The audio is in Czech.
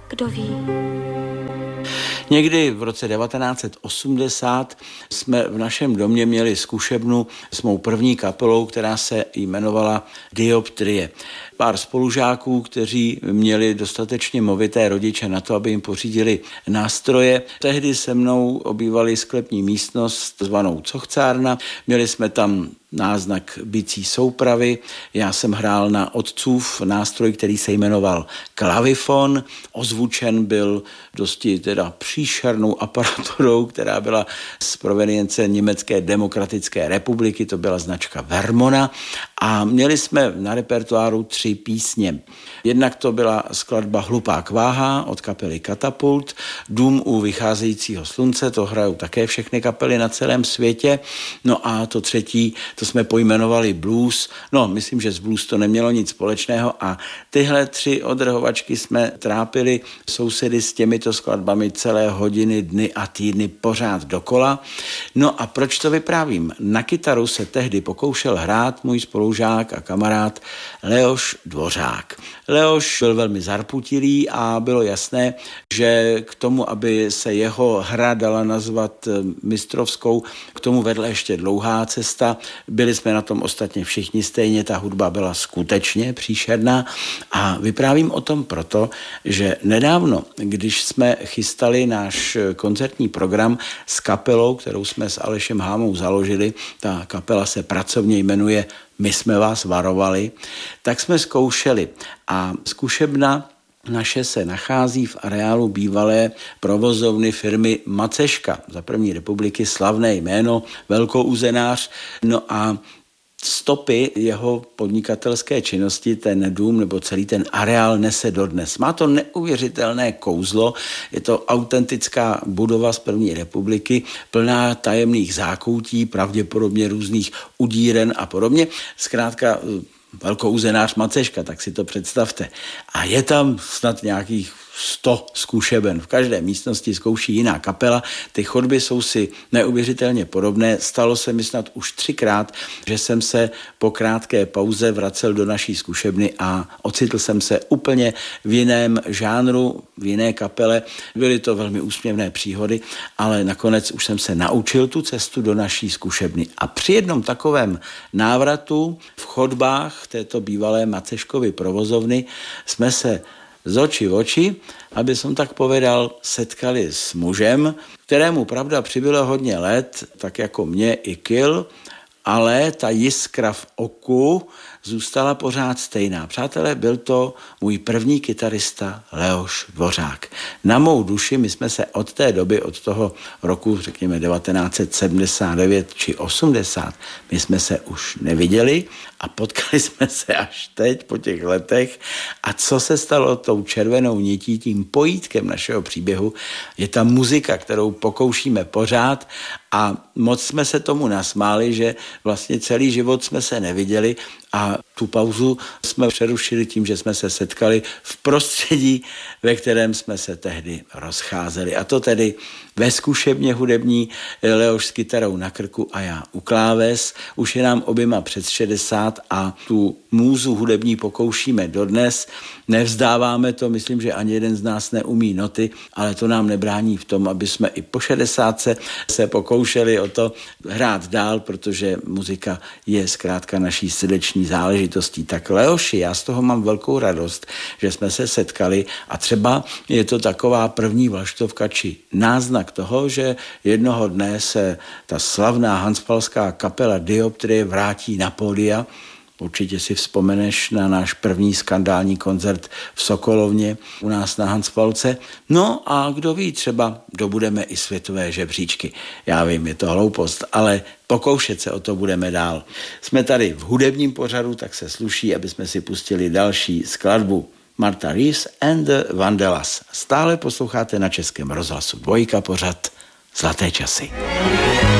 kdo ví. Někdy v roce 1980 jsme v našem domě měli zkušebnu s mou první kapelou, která se jmenovala Dioptrie. Pár spolužáků, kteří měli dostatečně movité rodiče na to, aby jim pořídili nástroje. Tehdy se mnou obývali sklepní místnost zvanou Cochcárna. Měli jsme tam náznak bicí soupravy. Já jsem hrál na otcův nástroj, který se jmenoval klavifon. Ozvučen byl dosti příšernou aparaturou, která byla z provenience Německé demokratické republiky, to byla značka Vermona. A měli jsme na repertoáru 3 písně. Jednak to byla skladba Hlupá kváha od kapely Katapult, Dům u vycházejícího slunce, to hrajou také všechny kapely na celém světě. No a to třetí, to jsme pojmenovali blues. No, myslím, že z blues to nemělo nic společného a tyhle 3 odrhovačky jsme trápili sousedy s těmito skladbami celé hodiny, dny a týdny pořád dokola. No a proč to vyprávím? Na kytaru se tehdy pokoušel hrát můj spolužák a kamarád Leoš Dvořák. Leoš byl velmi zarputilý a bylo jasné, že k tomu, aby se jeho hra dala nazvat mistrovskou, k tomu vedla ještě dlouhá cesta. Byli jsme na tom ostatně všichni stejně, ta hudba byla skutečně příšerná a vyprávím o tom proto, že nedávno, když jsme chystali náš koncertní program s kapelou, kterou jsme s Alešem Hámou založili, ta kapela se pracovně jmenuje My jsme vás varovali, tak jsme zkoušeli a zkušebna naše se nachází v areálu bývalé provozovny firmy Maceška, za první republiky slavné jméno, velkouzenář. No a stopy jeho podnikatelské činnosti ten dům nebo celý ten areál nese dodnes. Má to neuvěřitelné kouzlo, je to autentická budova z první republiky, plná tajemných zákoutí, pravděpodobně různých udíren a podobně. Zkrátka velkouzenář Maceška, tak si to představte. A je tam snad nějakých 100 zkušeben. V každé místnosti zkouší jiná kapela. Ty chodby jsou si neuvěřitelně podobné. Stalo se mi snad už 3krát, že jsem se po krátké pauze vracel do naší zkušebny a ocitl jsem se úplně v jiném žánru, v jiné kapele. Byly to velmi úsměvné příhody, ale nakonec už jsem se naučil tu cestu do naší zkušebny. A při jednom takovém návratu v chodbách této bývalé Maceškovy provozovny jsme se z očí v oči, aby som tak povedal, setkali s mužem, kterému pravda přibylo hodně let, tak jako mě i Kyl, ale ta jiskra v oku zůstala pořád stejná. Přátelé, byl to můj první kytarista Leoš Dvořák. Na mou duši my jsme se od té doby, od toho roku, řekněme 1979 či 80, my jsme se už neviděli a potkali jsme se až teď po těch letech. A co se stalo tou červenou nití, tím pojítkem našeho příběhu, je ta muzika, kterou pokoušíme pořád a moc jsme se tomu nasmáli, že vlastně celý život jsme se neviděli a tu pauzu jsme přerušili tím, že jsme se setkali v prostředí, ve kterém jsme se tehdy rozcházeli. A to tedy ve zkušebně hudební, Leoš s kytarou na krku a já u kláves. Už je nám oběma přes 60 a tu můzu hudební pokoušíme dodnes. Nevzdáváme to, myslím, že ani jeden z nás neumí noty, ale to nám nebrání v tom, aby jsme i po 60 se pokoušeli o to hrát dál, protože muzika je zkrátka naší srdeční záležitostí. Tak Leoši, já z toho mám velkou radost, že jsme se setkali a třeba je to taková první vlaštovka či náznak toho, že jednoho dne se ta slavná hanspalská kapela Dioptrie vrátí na pódia. Určitě si vzpomeneš na náš první skandální koncert v Sokolovně u nás na Hanspalce. No a kdo ví, třeba dobudeme i světové žebříčky. Já vím, je to hloupost, ale pokoušet se o to budeme dál. Jsme tady v hudebním pořadu, tak se sluší, aby jsme si pustili další skladbu. Martha Reeves and the Vandellas. Stále posloucháte na Českém rozhlasu Dvojka pořad Zlaté časy.